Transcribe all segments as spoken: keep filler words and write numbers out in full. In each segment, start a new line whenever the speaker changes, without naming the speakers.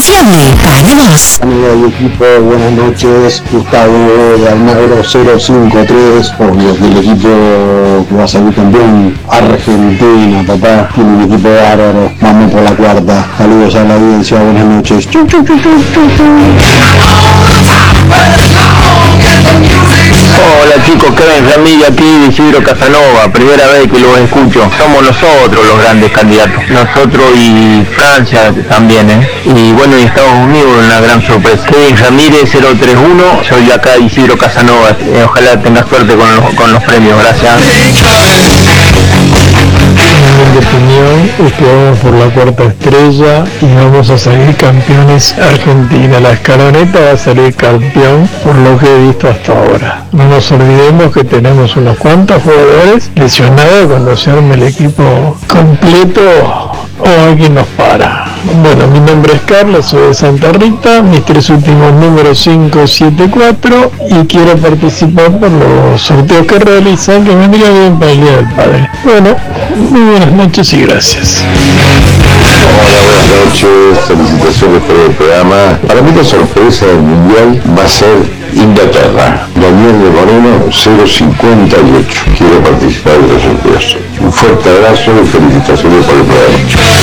confiable para vos.
Amigo del equipo, buenas noches. Gustavo de Almagro cero cinco tres, obvio que el equipo que va a salir campeón, Argentina, papá, tiene un equipo bárbaro. Vamos por la cuarta. Saludos a la audiencia, buenas noches. Chu, chu, chu, chu, chu, chu.
Hola chicos, Kevin Ramírez aquí de Isidro Casanova, primera vez que los escucho. Somos nosotros los grandes candidatos, nosotros y Francia también, ¿eh? Y bueno, y Estados Unidos una gran sorpresa. Kevin Ramírez cero tres uno, soy de acá Isidro Casanova, eh, ojalá tenga suerte con los, con los premios, gracias.
Mi opinión es que vamos por la cuarta estrella y vamos a salir campeones Argentina. La escaloneta va a salir campeón por lo que he visto hasta ahora. No nos olvidemos que tenemos unos cuantos jugadores lesionados. Cuando se arme el equipo completo o alguien nos para. Bueno, mi nombre es Carlos, soy de Santa Rita, mis tres últimos números cinco siete cuatro y quiero participar por los sorteos que realizan, que vendría bien para el Día del Padre. Bueno, muy buenas noches y gracias.
Hola, buenas noches, felicitaciones por el programa. Para mí la sorpresa del Mundial va a ser Inglaterra. Daniel de Moreno cero cincuenta y ocho. Quiero participar de los sorteos. Un fuerte abrazo y felicitaciones por el programa.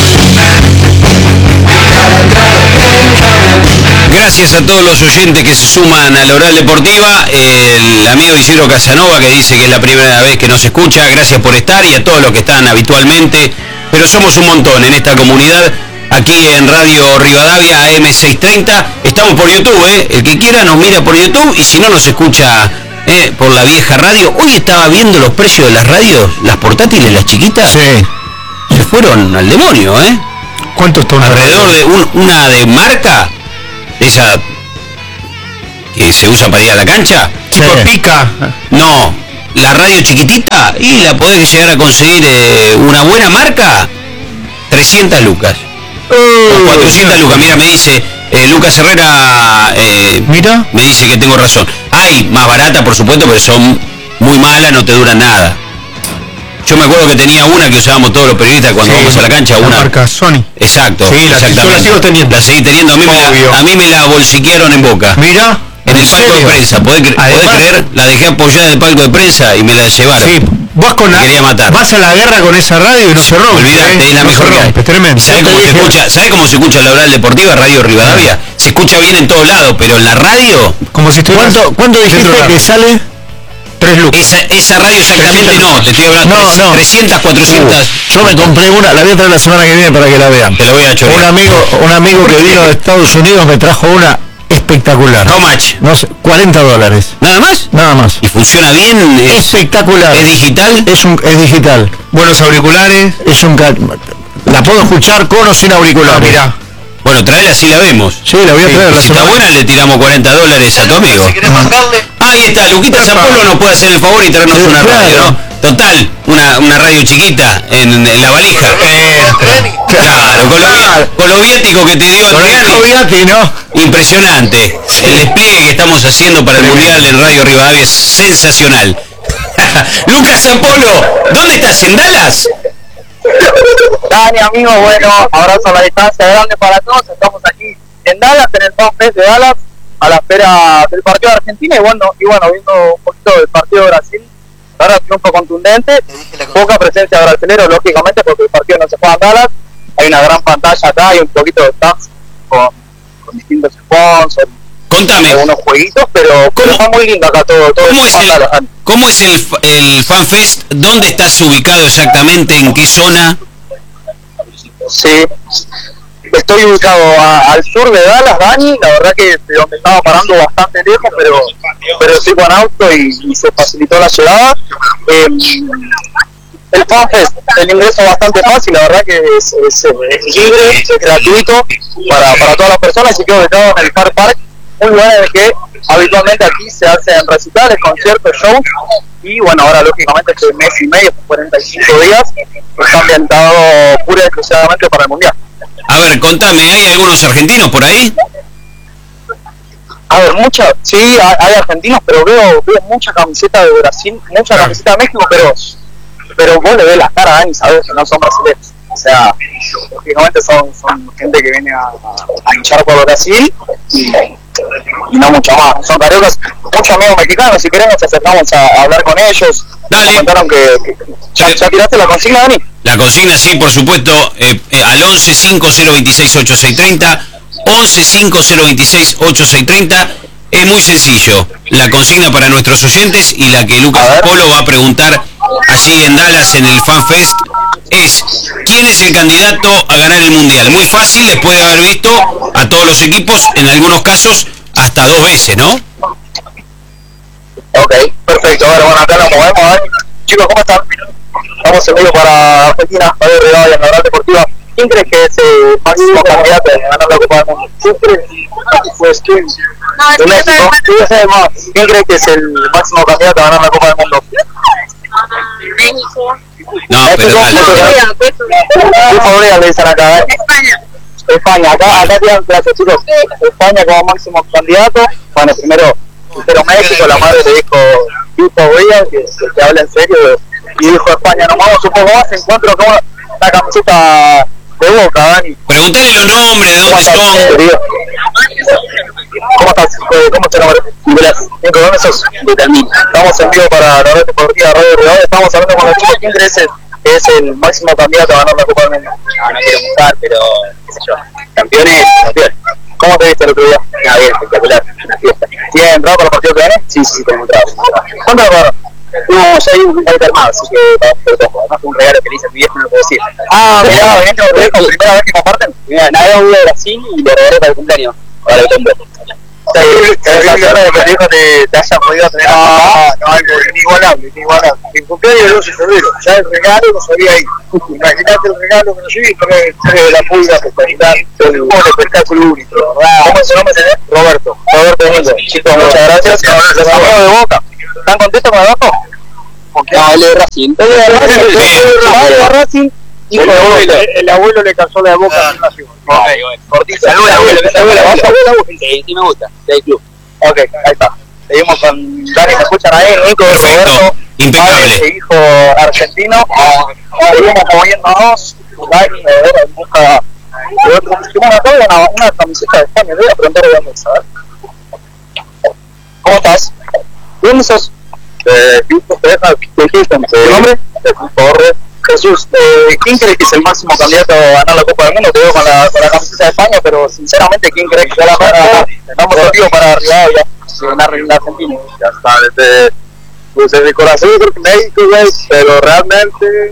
Gracias a todos los oyentes que se suman a la Oral Deportiva, el amigo Isidro Casanova que dice que es la primera vez que nos escucha, gracias por estar, y a todos los que están habitualmente, pero somos un montón en esta comunidad, aquí en Radio Rivadavia A M seiscientos treinta, estamos por YouTube, ¿eh? El que quiera nos mira por YouTube, y si no nos escucha eh, por la vieja radio. Hoy estaba viendo los precios de las radios, las portátiles, las chiquitas,
sí,
se fueron al demonio, ¿eh?
¿Cuánto está una
alrededor
radio?
de un, una de marca, esa que se usa para ir a la cancha,
sí, pica.
No, la radio chiquitita, y la podés llegar a conseguir eh, una buena marca, trescientas lucas, uh, cuatrocientas lucas. Mira, me dice eh, Lucas Herrera, eh,
mira,
me dice que tengo razón. Hay más barata, por supuesto, pero son muy malas, no te duran nada. Yo me acuerdo que tenía una que usábamos todos los periodistas cuando sí, vamos a la cancha,
la
una
marca Sony.
Exacto,
sí, la,
exactamente.
yo la sigo teniendo.
La seguí teniendo, a mí, me la, a mí me la bolsiquearon en Boca.
Mira,
en el palco de prensa, ¿podés, cre Además, ¿podés creer? La dejé apoyada en el palco de prensa y me la llevaron.
Sí, vos con la,
quería matar.
Vas a la guerra con esa radio y no se rompe.
Olvidate, ¿eh? Es la no mejor que hay.
Es tremendo.
¿Sabés cómo, se escucha, ¿Sabés cómo se escucha la Oral Deportiva, Radio Rivadavia? Se escucha bien en todos lados, pero en la radio,
como si estuviera. ¿Cuánto, ¿cuánto dijiste que sale? Tres lucas.
Esa, esa radio exactamente no, te estoy hablando
no,
de
no.
trescientas, cuatrocientas.
Uh, yo me compré una, la voy a traer la semana que viene para que la vean.
Te lo voy a chorear.
Un amigo, un amigo que vino de Estados Unidos me trajo una espectacular.
How much?
No sé, cuarenta dólares.
¿Nada más?
Nada más.
¿Y funciona bien? Es,
espectacular.
¿Es digital?
Es un, es digital.
Buenos auriculares.
Es un, la puedo escuchar con o sin auriculares.
Ah, mira. Bueno, traela si la vemos.
Sí, la voy a traer.
Sí, si está buena, le tiramos cuarenta dólares a tu amigo. Si querés mandarle. Ah, ahí está, Luquita Zapolo nos puede hacer el favor y traernos sí, una claro. radio, ¿no? Total, una, una radio chiquita en, en la valija. Eh, claro, con lo, claro. con lo viático que te dio Triani.
¿No?
Impresionante. Sí. El despliegue que estamos haciendo para el Mundial en Radio Rivadavia es sensacional. Lucas Zapolo, ¿dónde estás? ¿En Dallas?
Dani, amigo, bueno, abrazo a la distancia grande para todos. Estamos aquí en Dallas, en el FanFest de Dallas, a la espera del partido de Argentina y bueno, y bueno, viendo un poquito del partido de Brasil. Ahora triunfo contundente, poca presencia de brasileños, lógicamente, porque el partido no se juega en Dallas. Hay una gran pantalla acá y un poquito de staff con, con distintos sponsors.
Contame.
Algunos jueguitos, pero, pero está muy lindo acá todo. todo
¿Cómo, es el, Dallas, ¿Cómo es el, el FanFest? ¿Dónde estás ubicado exactamente? ¿En qué zona?
Sí, estoy ubicado a, al sur de Dallas, Dani. La verdad que de donde estaba parando bastante lejos, pero pero sí con auto y, y se facilitó la llegada. Eh, el FanFest, el ingreso bastante fácil, la verdad que es, es, es libre, es gratuito para, para todas las personas y quedo ubicado en el Car Park, un lugar en el que habitualmente aquí se hacen recitales, conciertos, shows, y bueno, ahora lógicamente este mes y medio, cuarenta y cinco días, está ambientado pura y exclusivamente para el Mundial.
A ver, contame, ¿hay algunos argentinos por ahí?
A ver, muchas, sí, hay, hay argentinos, pero veo, veo mucha camiseta de Brasil, mucha camiseta de México, pero pero vos le ves las caras a Dani, sabés que no son brasileños. O sea, lógicamente son, son gente que viene a, a hinchar por Brasil y, y no mucho más. Son cariocas, muchos amigos mexicanos. Si queremos, nos acercamos a, a hablar con ellos.
Dale.
Comentaron que, que ¿ya, ¿ya tiraste la consigna, Dani?
La consigna, sí, por supuesto, eh, eh, al once cinco cero veintiséis ochenta y seis treinta, once cinco cero veintiséis ochenta y seis treinta. Es muy sencillo. La consigna para nuestros oyentes y la que Lucas Polo va a preguntar allí en Dallas en el FanFest es: ¿quién es el candidato a ganar el Mundial? Muy fácil, después de haber visto a todos los equipos, en algunos casos hasta dos veces, ¿no?
Ok, perfecto. A ver, bueno, acá nos movemos. Dani. Chicos, ¿cómo están? Estamos en medio para Argentina, Radio Rivadavia en la Oral Deportiva. ¿Quién crees que es el máximo candidato a ganar la Copa del Mundo? ¿Quién crees? Pues quién. De México. ¿Quién crees que es el máximo candidato a ganar la Copa del Mundo?
México.
No, pero dale.
¿Qué podría le dicen acá?
España.
España, acá, acá tienen clase, chicos. España como máximo candidato. Bueno, primero, primero México, la madre le dijo, Pipo Villa, que, que habla en serio, y dijo España, nos vamos un poco más, encuentro como la camiseta de Boca, Dani.
Preguntale los nombres, de dónde son.
Querido? ¿Cómo estás? ¿Cómo te nombras? Nicolás. ¿Bien, con dónde sos? De Tandil. Estamos en vivo para la red deportiva Radio Rivadavia. Estamos hablando con los chicos. ¿Quién crees que es el máximo candidato a ganar la Copa del Mundo?
No, no quiero buscar, pero qué sé yo.
Campeones, campeón. ¿Cómo te viste el otro día?
Ah, bien, espectacular, una fiesta.
¿Tienes entrado con los partidos que vienen?
Sí, sí, sí, tengo entrado.
¿Cuánto lo pagaron?
No, ya hay un algo armado, así que vamos a hacer todo. Además fue un regalo que le hice a mi viejo, no lo puedo decir.
Ah, mirá, ¿veniste con tu viejo? ¿Primera vez que comparten?
Mira, nada, uno de Brasil y lo regalé para el cumpleaños. Ahora lo tengo.
¿Te sensación de que tu hijo te, te haya podido tener? No, no, algo inigualable, inigualable. Mi cumpleaños el doce de febrero, ya el regalo lo sabía ahí. Imagínate el regalo que nos llevé, que la pulga espectacular, un espectáculo único, ¿verdad? ¿Cómo se llama ese? Roberto, Roberto Mundo. Chicos, muchas gracias. Los amigos de Boca, ¿están contentos con el Boca?
No, él es de Racing.
Él es de Racing, él es de Racing. Hijo de abuelo, el abuelo le cansó la boca en Nación.
Cortita. Saludos al abuelo, que es abuelo. Sí, sí me gusta, del club.
Ok, ahí está. Seguimos con Dani, ¿me escuchan ahí? Nico, Roberto,
impecable.
hijo argentino. Seguimos moviéndonos. Dani, en busca de otro. Bueno, acá hay una, una camiseta de España. Le voy a preguntar de dónde es, a ver. ¿Cómo estás? ¿Dónde sos? De Houston, te deja de Houston. ¿Tu nombre? Torres. Jesús, eh, ¿quién cree que es el máximo candidato a ganar la Copa del Mundo? Te veo con la, con la camiseta de España, pero sinceramente, ¿quién cree que va a ganar? Estamos activos para Rivadavia, ganar en Argentina.
Ya está, desde, pues en mi corazón yo creo que México, güey, pero realmente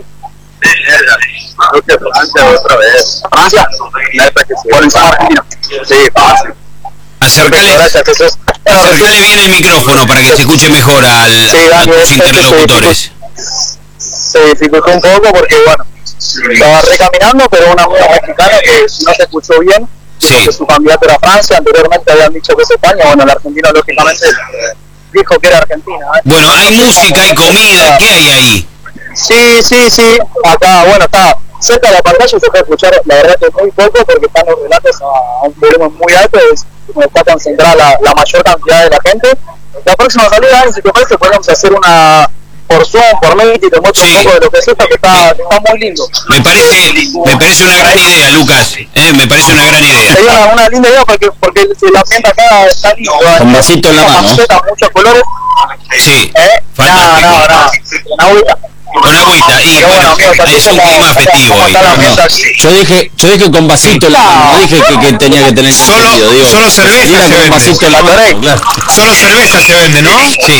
creo que Francia otra vez.
¿Francia?
Neta que sí.
Por encima de Argentina.
Sí, fácil.
Acercale,
Gracias, Jesús.
acercale bien el micrófono para que se escuche mejor al,
Sí,
a
Dani,
tus
es-
interlocutores.
Se dificultó un poco porque, bueno, estaba recaminando, pero un amigo mexicano que no se escuchó bien,
Sí.
que su candidato era Francia, anteriormente habían dicho que es España, bueno, el argentino lógicamente dijo que era Argentina. ¿eh?
Bueno, hay música, hay comida, ¿qué hay ahí?
Sí, sí, sí, acá, bueno, está cerca de la pantalla, se puede escuchar, la verdad que muy poco, porque están los relatos a un volumen muy alto, es donde está concentrada la, la mayor cantidad de la gente. La próxima salida, si te parece, podemos hacer una por Zoom, por Meet, y te muestro
Sí.
un poco de lo que es esto, que está, que está muy lindo.
Me parece, me parece una gran idea, Lucas. Eh, me parece una gran idea.
Sería una, una linda idea porque, porque el, el ambiente acá está lindo.
Con vasito en la mano.
Camisetas, muchos colores.
Sí,
¿Eh?
fantástico.
No, no, no. Con agüita.
Con agüita, y
Qué
bueno,
amigos, así
es un
como-
clima
como-
festivo
como
hoy.
está el ambiente aquí.
Yo dije, yo dije con vasito en la mano, no dije que, que tenía que tener
Solo-
sentido, digo.
solo cerveza
Era
se
con
vende.
vasito en la mano, claro.
Solo cerveza se vende, ¿no?
Sí.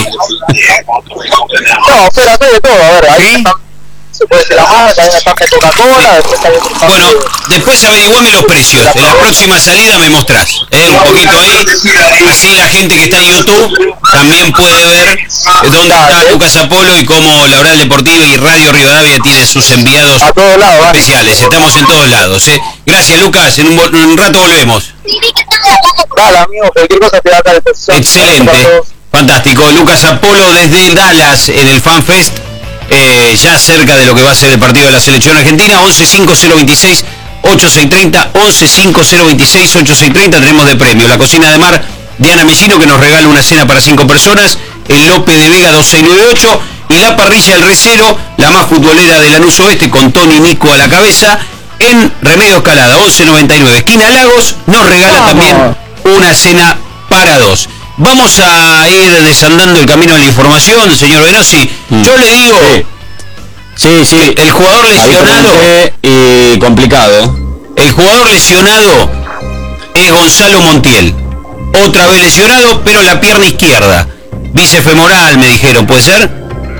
No, pero hay de todo, a ver, ahí están, se puede decir la marca, hay una parte de Coca-Cola, después hay otra parte
Bueno,
de-
después averiguame los precios. En la próxima salida me mostrás, eh, un poquito ahí. Así la gente que está en YouTube también puede ver dónde está Lucas Apolo y cómo la Oral Deportiva y Radio Rivadavia tiene sus enviados
a todos lados, Dani.
especiales. Estamos en todos lados. Eh. Gracias, Lucas. En un, bo- en un rato volvemos.
Dale, amigo, cualquier cosa te da acá a disposición.
Excelente. Fantástico. Lucas Apolo desde Dallas en el FanFest. Eh, ya cerca de lo que va a ser el partido de la selección argentina. once cinco cero veintiséis ochenta y seis treinta, once cinco cero veintiséis ochenta y seis treinta. Tenemos de premio la cocina de mar Diana Mesino, que nos regala una cena para cinco personas, el Lope de Vega dos seis nueve ocho, y la parrilla El Recero, la más futbolera de Lanús Oeste, con Tony Nico a la cabeza, en Remedios Calada, once noventa y nueve, esquina Lagos, nos regala
Vamos.
también una cena para dos. Vamos a ir desandando el camino de la información, señor Benossi.
Mm.
Yo le digo,
sí, sí, sí.
el jugador lesionado
y complicado.
El jugador lesionado es Gonzalo Montiel. Otra vez lesionado, pero la pierna izquierda. Bicefemoral, me dijeron, ¿puede ser?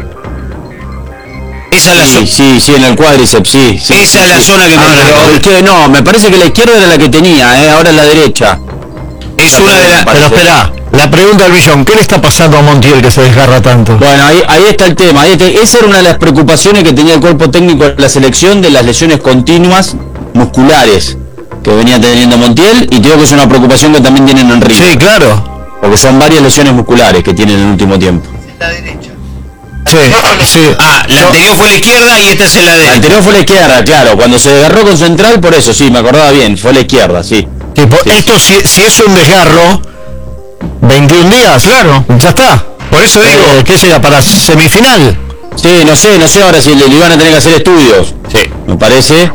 Esa es la
Sí,
zona.
sí, sí, en el cuádriceps, sí. sí
Esa
sí,
es la
sí.
zona que
Ah,
me
pero
marcó.
es que no, me parece que la izquierda era la que tenía, eh, ahora es la derecha.
Es una de las...
Pero espera, la pregunta del millón, ¿qué le está pasando a Montiel que se desgarra tanto?
Bueno, ahí, ahí está el tema. Ahí está- esa era una de las preocupaciones que tenía el cuerpo técnico de la selección, de las lesiones continuas musculares que venía teniendo Montiel, y creo que es una preocupación que también tienen en River.
Sí, claro.
Porque son varias lesiones musculares que tienen en el último tiempo.
Sí, sí.
Ah, la anterior fue la izquierda y esta es en la
La
derecha.
anterior fue la izquierda, claro. Cuando se desgarró con Central, por eso, sí, me acordaba bien. Fue la izquierda, sí.
Tipo,
Sí.
esto si, si es un desgarro, veintiún días, claro, ya está. Por eso digo,
Eh,
¿qué será? ¿Para semifinal?
Sí, no sé, no sé ahora si le, le iban a tener que hacer estudios.
Sí.
Me parece.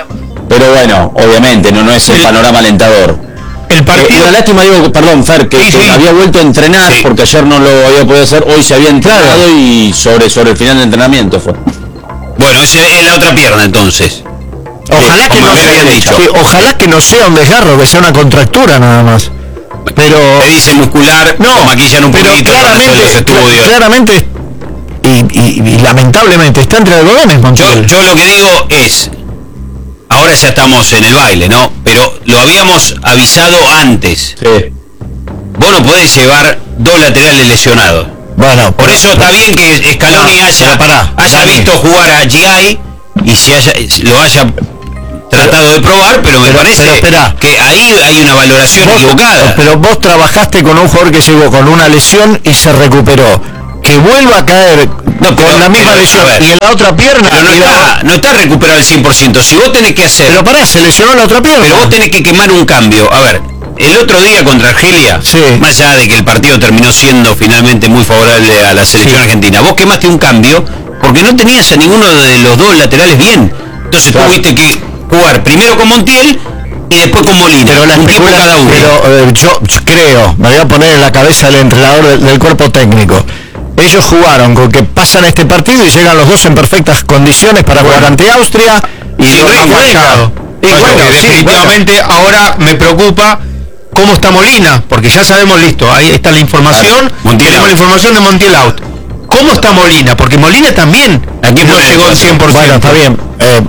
Pero bueno, obviamente, no, no es el
El-
panorama alentador.
El
Eh,
partido...
una lástima, digo, perdón, Fer, que,
Sí,
que
sí.
había vuelto a entrenar,
Sí.
porque ayer no lo había podido hacer, hoy se había entrenado y sobre, sobre el final del entrenamiento fue.
Bueno, esa es la otra pierna entonces.
Ojalá
Sí,
que
como
no
me
sea,
habían dicho.
sí, ojalá que no sea un desgarro, que sea una contractura nada más. Pero
Me dice muscular,
no,
lo maquillan un
pero
poquito, van a hacer los
claramente,
estudios.
claramente y, y- y lamentablemente está entre algodones,
Yo,
Montiel.
yo lo que digo es, ahora ya estamos en el baile, ¿no? Pero lo habíamos avisado antes.
Sí.
Vos no podés llevar dos laterales lesionados.
Bueno,
Por eso está bien que Scaloni
No,
haya,
pero pará,
haya
Dani.
visto jugar a G I y si haya, lo haya tratado de probar, pero me
pero-
parece
pero espera.
que ahí hay una valoración
vos,
equivocada.
pero vos trabajaste con un jugador que llegó con una lesión y se recuperó. Que vuelva a caer
No, pero-
con la misma
pero,
lesión
a ver.
y en la otra pierna.
Pero no
y la-
está, no está recuperado al cien por ciento. Si vos tenés que hacer...
pero pará, se lesionó la otra pierna.
Pero vos tenés que quemar un cambio. A ver, el otro día contra Argelia,
Sí.
más allá de que el partido terminó siendo finalmente muy favorable a la selección
Sí.
argentina, vos quemaste un cambio porque no tenías a ninguno de los dos laterales bien. Entonces
Claro.
tuviste que jugar primero con Montiel y después con Molina.
Pero la
un tiempo
especula-
cada uno.
pero eh, yo creo, me voy a poner en la cabeza del entrenador del, del cuerpo técnico. Ellos jugaron con que pasan este partido y llegan los dos en perfectas condiciones para jugar ante Austria y
Sí,
los
Rico,
más marcados. Y
Bueno,
bueno,
que
sí,
definitivamente ahora me preocupa cómo está Molina, porque ya sabemos, listo, ahí está la información,
Montiel
tenemos
out.
la información de Montiel out. ¿Cómo está Molina? Porque Molina también
Aquí
no
pone
llegó al
el
cien por ciento.
bueno, está bien. Eh,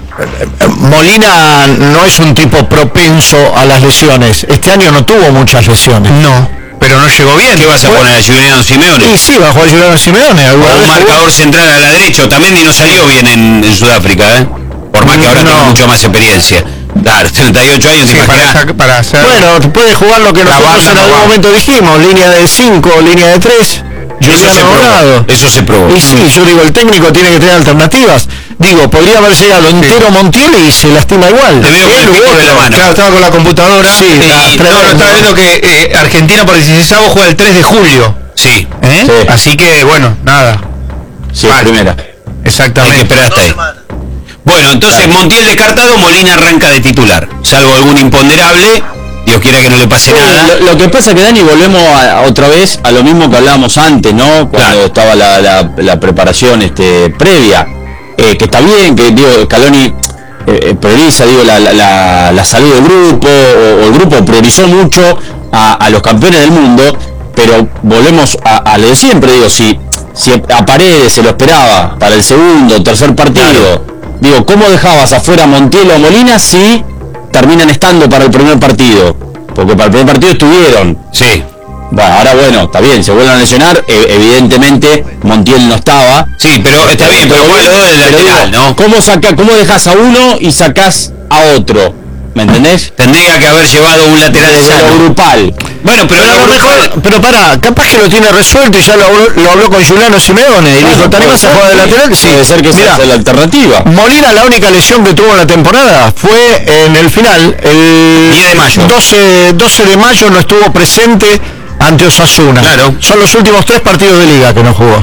eh, Molina no es un tipo propenso a las lesiones. Este año no tuvo muchas lesiones.
No, pero no llegó bien.
¿Qué vas a
Bueno,
poner a Juliano Simeone?
Y sí, va a jugar Juliano Simeone.
O
alguna
un
vez jugó.
marcador central a la derecha, o también ni no salió bien en, en Sudáfrica, ¿eh? Por más que ahora
No.
tenga mucho más experiencia. Claro, treinta y ocho años,
sí,
¿te
para,
imaginas?
sa- para hacer...
Bueno, puede jugar lo que
La
nosotros
banda
en
no
algún
va.
momento dijimos, línea de cinco, línea de tres.
Eso se
Juliano
probó.
Donado.
Eso se probó.
Y sí, yo digo, el técnico tiene que tener alternativas. Digo, podría haber llegado entero Montiel y se lastima igual.
Te veo con
Él
el
u
pico de la
otro.
mano.
Claro, estaba con la computadora.
Sí,
y,
está
no, no,
tremendo.
estaba viendo que eh, Argentina por el dieciséis juega el tres de julio.
Sí,
¿eh?
Sí.
Así que, bueno, nada.
Sí,
Vale.
primera.
hay que
Exactamente.
esperar hasta ahí. Bueno, entonces Montiel descartado, Molina arranca de titular. Salvo algún imponderable, Dios quiera que no le pase
Sí,
nada.
lo, lo que pasa que Dani, volvemos a, a otra vez a lo mismo que hablábamos antes, ¿no? Cuando
Claro.
estaba la, la- la preparación este, previa, eh, que está bien, que digo, Scaloni eh, eh, prioriza, digo, la, la- la- la salud del grupo, o, o el grupo priorizó mucho a, a los campeones del mundo, pero volvemos a, a lo de siempre, digo, si, si a Paredes se lo esperaba para el segundo, tercer partido, digo, ¿cómo dejabas afuera a Montiel o Molina si terminan estando para el primer partido? Porque para el primer partido estuvieron.
Sí,
Bueno, ahora bueno, está bien, se vuelven a lesionar, e- evidentemente Montiel no estaba.
sí, pero está bien, pero igual lo del
Pero
lateral,
digo,
¿no?
¿Cómo saca, cómo dejas a uno y sacás a otro? ¿Me entendés?
Tendría que haber llevado un lateral
Desde lo
sano.
grupal.
Bueno, pero,
Pero a
lo
lo
grupal-
mejor, pero pará, capaz que lo tiene resuelto y ya lo, habló- lo habló con Juliano Simeone y
Bueno,
dijo, ¿te animas a
puede
jugar de
ser,
lateral? Sí,
Puede ser que
Mirá,
esa sea la alternativa.
Molina la única lesión que tuvo en la temporada fue en el final, el
diez de mayo.
doce, doce de mayo no estuvo presente ante Osasuna.
Claro.
Son los últimos tres partidos de liga que no jugó.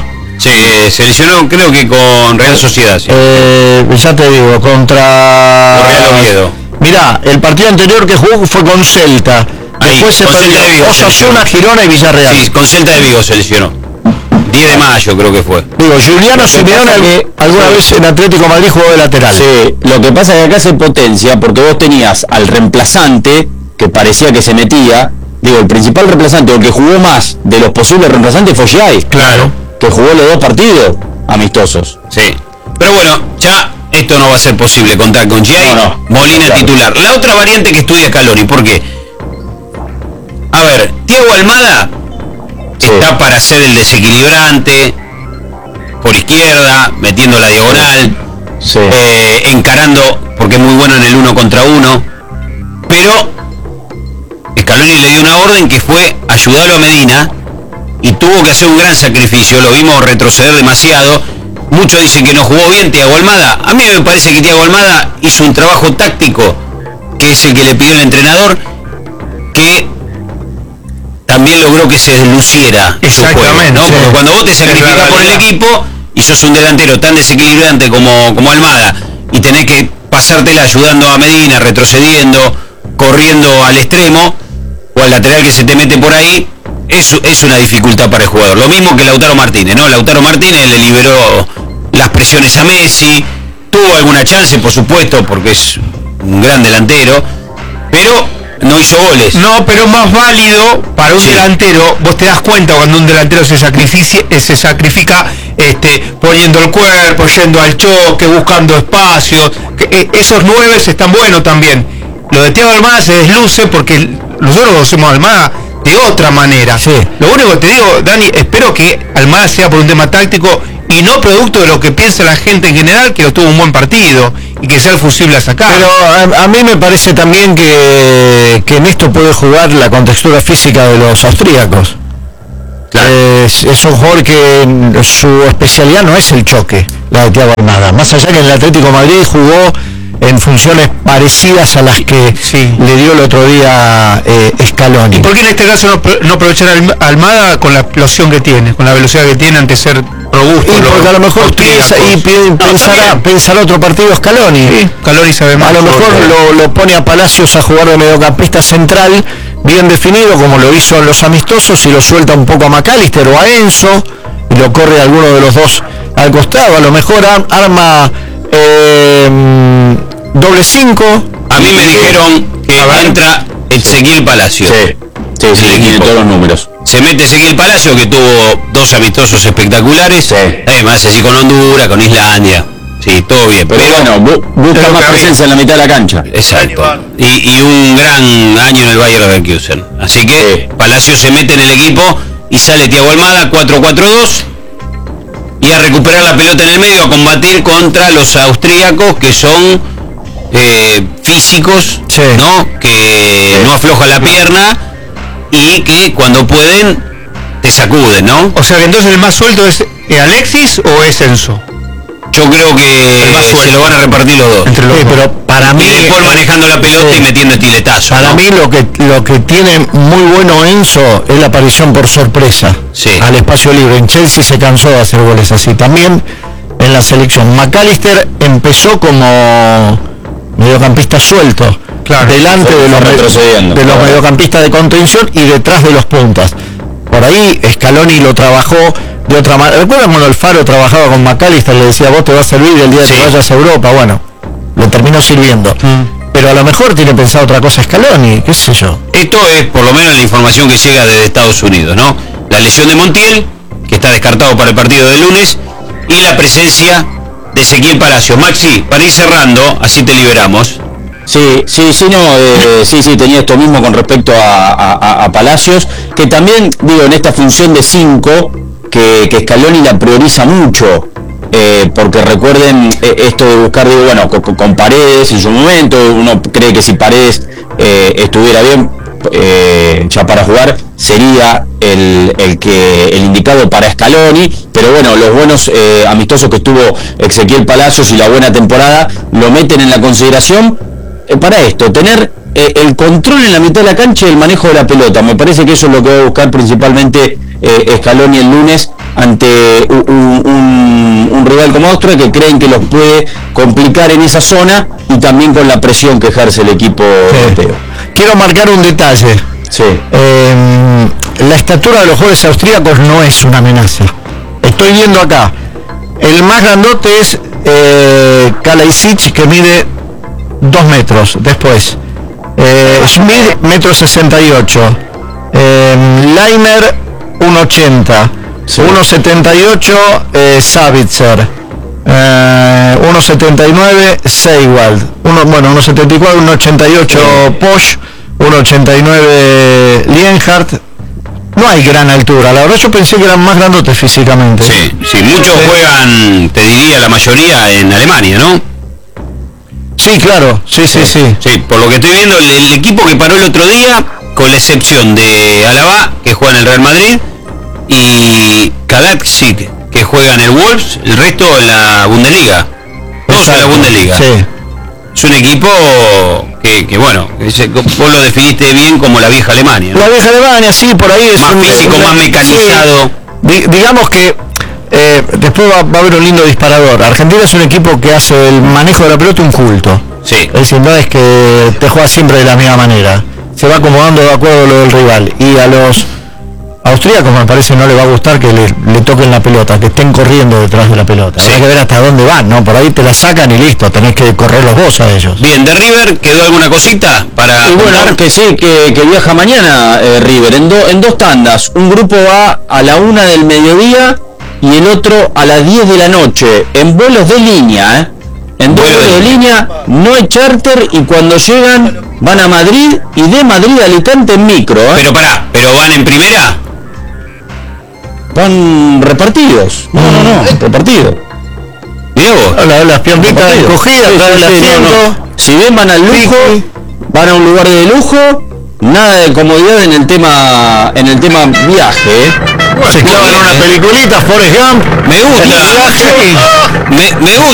Sí, se lesionó creo que con Real Sociedad. Sí.
Eh, ya te digo, contra...
Con Real Oviedo.
Mirá, el partido anterior que jugó fue con Celta.
Ahí,
Después se
con
perdió
Celta de Vigo se
Osasuna,
lesionó.
Girona y Villarreal.
Sí, con Celta de Vigo se lesionó. diez de mayo creo que fue.
Digo, Juliano Simeone que alguna
sí.
vez en Atlético Madrid jugó de lateral.
Sí, lo que pasa es que acá se potencia porque vos tenías al reemplazante que parecía que se metía, digo, el principal reemplazante o el que jugó más de los posibles reemplazantes fue Giai.
Claro.
Que jugó los dos partidos amistosos.
Sí. Pero bueno, ya esto no va a ser posible contar con Giai.
No, no.
Molina
Claro.
titular. La otra variante que estudia Scaloni, ¿por qué? A ver, Thiago Almada
Sí.
está para ser el desequilibrante por izquierda, metiendo la diagonal,
Sí.
eh, encarando, porque es muy bueno en el uno contra uno, pero Scaloni le dio una orden que fue ayudarlo a Medina y tuvo que hacer un gran sacrificio, lo vimos retroceder demasiado. Muchos dicen que no jugó bien Thiago Almada. A mí me parece que Thiago Almada hizo un trabajo táctico, que es el que le pidió el entrenador, que también logró que se desluciera su juego,
Exactamente,
¿no?
sí.
Porque cuando vos te sacrificás
la
por el
realidad.
equipo y sos un delantero tan desequilibrante como, como Almada y tenés que pasártela ayudando a Medina, retrocediendo, corriendo al extremo o al lateral que se te mete por ahí, es, es una dificultad para el jugador. Lo mismo que Lautaro Martínez, ¿no? Lautaro Martínez le liberó las presiones a Messi, tuvo alguna chance, por supuesto, porque es un gran delantero, pero no hizo goles.
No, pero es más válido para un
Sí.
delantero. Vos te das cuenta cuando un delantero se sacrifica, se sacrifica este, poniendo el cuerpo, yendo al choque, buscando espacio. Que, eh, esos nueve están buenos también. Lo de Thiago Almada se desluce porque nosotros conocemos a Almada de otra manera.
Sí.
Lo único que te digo, Dani, espero que Almada sea por un tema táctico y no producto de lo que piensa la gente en general, que lo tuvo un buen partido y que sea el fusible a sacar.
Pero a, a mí me parece también que, que en esto puede jugar la contextura física de los austríacos.
Claro.
Es, es un jugador que su especialidad no es el choque, la de Thiago Almada. Más allá que en el Atlético de Madrid jugó en funciones parecidas a las que
Sí.
le dio el otro día eh, Scaloni.
¿Y por qué en este caso no, pro- no aprovechar a Alm- Almada con la explosión que tiene, con la velocidad que tiene ante ser robusto?
Y
los
porque a lo mejor
austríacos?
piensa, y pi-
No,
pensará,
también.
pensará otro partido Scaloni.
Sí, Scaloni sabe más.
A lo mejor
sobre-
lo, lo pone a Palacios a jugar de mediocampista central, bien definido como lo hizo en los amistosos, y lo suelta un poco a McAllister o a Enzo, y lo corre alguno de los dos al costado. A lo mejor ar- arma eh, doble cinco.
A mí me dijeron que entra Ezequiel Palacio.
Sí, sí, sí,
El
tiene
equipo.
todos los números.
Se mete Ezequiel Palacio, que tuvo dos amistosos espectaculares.
Sí.
Además, así con Honduras, con Islandia. Sí, todo bien.
Pero, bueno, bu- busca
pero
más
que
presencia en la mitad de la cancha.
Exacto. Y, y un gran año en el Bayern Leverkusen. Así que Palacio se mete en el equipo y sale Thiago Almada cuatro cuatro dos y a recuperar la pelota en el medio, a combatir contra los austríacos, que son eh, físicos,
Sí.
¿no? Que no aflojan la pierna y que cuando pueden te sacuden, ¿no?
O sea que entonces el más suelto es eh, Alexis o es Enzo.
Yo creo que
más
se
suelto.
lo van a repartir los dos.
Entre los
Sí,
dos.
pero para mí,
Y después manejando la pelota
Sí.
y metiendo estiletazos.
para
¿no?
mí lo que lo que tiene muy bueno Enzo es la aparición por sorpresa
Sí.
al espacio libre. En Chelsea se cansó de hacer goles así. También en la selección. McAllister empezó como mediocampista suelto,
Claro.
delante
Fue-
de los,
fue
me-
retrocediendo,
de los
claro.
mediocampistas de contención y detrás de los puntas. Por ahí Scaloni lo trabajó de otra manera. ¿Recuerdan cuando Alfaro trabajaba con McAllister? Le decía, vos te va a servir el día
Sí.
que vayas a Europa. Bueno, lo terminó sirviendo. Pero a lo mejor tiene pensado otra cosa Scaloni, qué sé yo.
Esto es por lo menos la información que llega desde Estados Unidos, ¿no? La lesión de Montiel, que está descartado para el partido del lunes, y la presencia de Ezequiel Palacio. Maxi, para ir cerrando, así te liberamos.
Sí, sí, sí, no, eh, sí, sí, tenía esto mismo con respecto a, a- a Palacios, que también, digo, en esta función de cinco, que, que Scaloni la prioriza mucho, eh, porque recuerden eh, esto de buscar, digo, bueno, con, con Paredes en su momento, uno cree que si Paredes eh, estuviera bien, eh, ya para jugar, sería el, el que el indicado para Scaloni, pero bueno, los buenos eh, amistosos que tuvo Ezequiel Palacios y la buena temporada lo meten en la consideración eh, para esto, tener eh, el control en la mitad de la cancha y el manejo de la pelota. Me parece que eso es lo que va a buscar principalmente eh, Scaloni el lunes ante un, un, un rival como Austria, que creen que los puede complicar en esa zona y también con la presión que ejerce el equipo europeo.
Quiero marcar un detalle.
Sí.
Eh, la estatura de los jugadores austríacos no es una amenaza. Estoy viendo acá. El más grandote es eh, Kalajdzic, que mide dos metros. Después, eh, Schmid, metro sesenta y ocho. Eh, Leiner, uno ochenta. Sí. uno setenta y ocho, eh, Savitzer. Eh, uno setenta y nueve, Seiwald. Uno, bueno, uno setenta y cuatro, uno ochenta y ocho, sí. Posch. uno ochenta y nueve, Lienhardt. No hay gran altura, la verdad yo pensé que eran más grandotes físicamente.
Sí, sí, muchos juegan, te diría la mayoría, en Alemania, ¿no?
Sí, claro, sí, sí, sí.
Sí, por lo que estoy viendo, el, el equipo que paró el otro día, con la excepción de Alaba, que juega en el Real Madrid, y Kalajdzic, que juega en el Wolves, el resto en la Bundesliga. Todos en la Bundesliga.
Sí.
Es un equipo que, que bueno, vos lo definiste bien como la vieja Alemania, ¿no?
La vieja Alemania, sí, por ahí es
más
un
físico,
una,
más mecanizado.
Sí. D- digamos que eh, después va, va a haber un lindo disparador. Argentina es un equipo que hace el manejo de la pelota un culto.
Sí.
Es decir, no es que te juega siempre de la misma manera. Se va acomodando de acuerdo a lo del rival. Y a los austríacos me parece no le va a gustar que le, le toquen la pelota, que estén corriendo detrás de la pelota. Sí. Hay que ver hasta dónde van, ¿no? Por ahí te la sacan y listo, tenés que correrlos vos a ellos.
Bien, de River, ¿quedó alguna cosita para...?
Y bueno, que sí, que, que viaja mañana eh, River, en, do, en dos tandas. Un grupo va a la una del mediodía y el otro a las diez de la noche, en vuelos de línea, ¿eh? En vuelos de, de línea, no hay charter, y cuando llegan van a Madrid y de Madrid a Alicante en micro, ¿eh?
Pero pará, ¿pero van en primera?
Van repartidos. No, no, no, repartidos.
Mirá vos.
La, las piernitas encogidas, sí, sí, sí, no, no.
Si bien van al lujo, sí, van a un lugar de lujo, nada de comodidad en el tema en el tema viaje, ¿eh?
Se clavan una peliculita, Forrest Gump.
Me gusta.
Me,
me gusta